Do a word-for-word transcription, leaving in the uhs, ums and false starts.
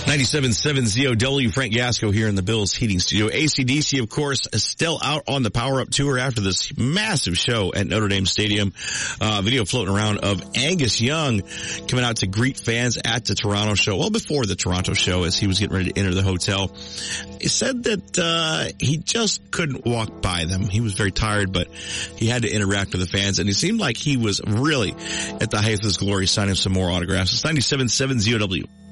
ninety-seven point seven Z O W, Frank Gasco here in the Bills Heating Studio. A C D C, of course, is still out on the Power Up Tour after this massive show at Notre Dame Stadium. Uh, video floating around of Angus Young coming out to greet fans at the Toronto show. Well, before the Toronto show, as he was getting ready to enter the hotel. He said that uh he just couldn't walk by them. He was very tired, but he had to interact with the fans, and it seemed like he was really at the height of his glory signing some more autographs. It's ninety-seven point seven Z O W.